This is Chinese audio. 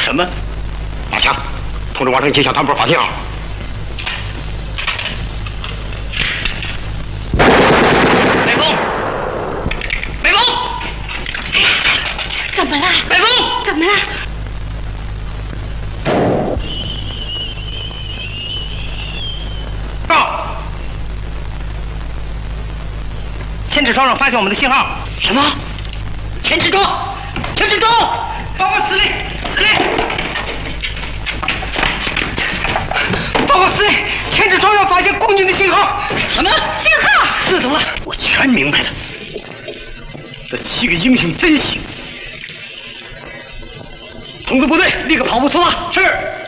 什么？大强，通知王成吉向他们部发信号。北风，北风， 怎么了？ 北风， 怎么了？ 到。千尺窗上发现我们的信号。 什么？千尺庄，千尺庄！ 报告司令，司令！报告司令，千尺窗上发现共军的信号。 什么信号？ 是怎么了？我全明白了。这7个英雄真行！通知部队，立刻跑步出发。 是。